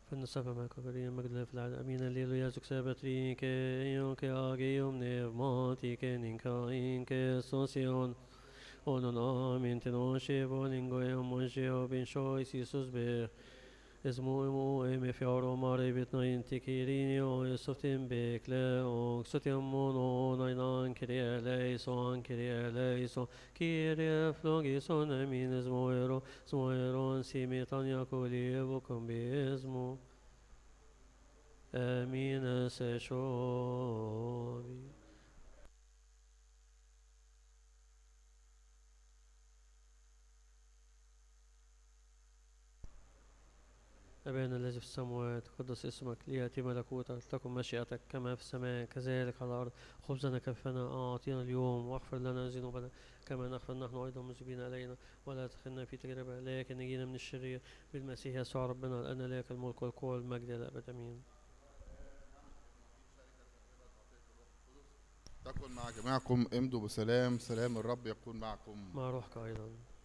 فلنسبح معك قدير مجد لله في العالم أمين الليل سكسبتري كيون كأجيوم نفماتي كنينكاين كسوسيون أونون آمين تنوشي بولينغو يمونشي وبين شويس يسوس به اسمو امو ام فيارو ماري بتناين تكيريني او سوفتين بكلا او سوتيمون او ناينان كريا ليسون كريا ليسون كيريا فلوغيسون امين اسمو ايرون سيميتان ياكولي بكم باسمو امين سشوبي أبانا الذي في السماوات تقدس اسمك ليأتي ملكوتك تكن مشيئتك كما في السماء كذلك على الأرض خبزنا كفنا أعطينا اليوم واغفر لنا ذنوبنا كما نغفر نحن أيضا مذنبين علينا ولا تدخلنا في تجربة لكن نجينا من الشرير بالمسيح يسوع ربنا لأن لك الملك والقوة والمجد إلى الأبد آمين. تكن مع جميعكم، امضوا بسلام، سلام الرب يكون معكم. مع روحك أيضا.